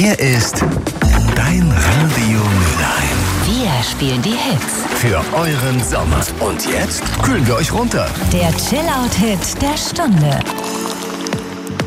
Hier ist dein Radio Mülheim. Wir spielen die Hits Für euren Sommer. Und jetzt kühlen wir euch runter. Der Chill-Out-Hit der Stunde.